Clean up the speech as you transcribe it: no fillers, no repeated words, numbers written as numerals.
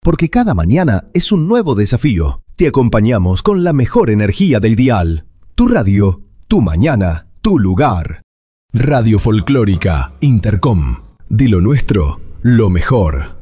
porque cada mañana es un nuevo desafío. Te acompañamos con la mejor energía del dial. Tu radio, tu mañana, tu lugar. Radio Folclórica Intercom. De lo nuestro, lo mejor.